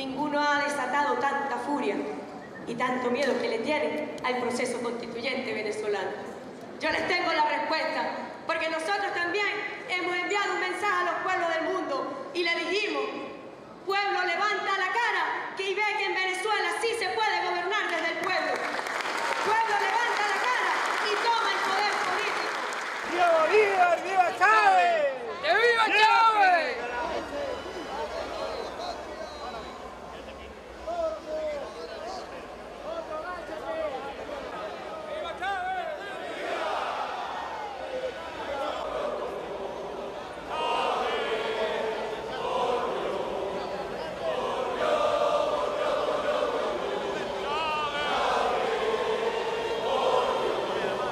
ninguno ha desatado tanta furia y tanto miedo que le tienen al proceso constituyente venezolano. Yo les tengo la respuesta, porque nosotros también hemos enviado un mensaje a los pueblos del mundo y le dijimos: pueblo, levanta la cara, que ve que en Venezuela